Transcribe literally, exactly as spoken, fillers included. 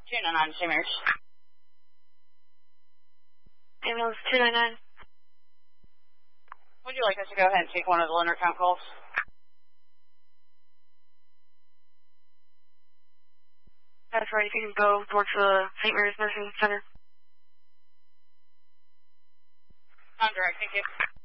two nine nine, Saint Mary's. Ambulance two nine nine. Would you like us to go ahead and take one of the Leonard count calls? That's right, if you can go towards the Saint Mary's Nursing Center. I'm direct, thank you.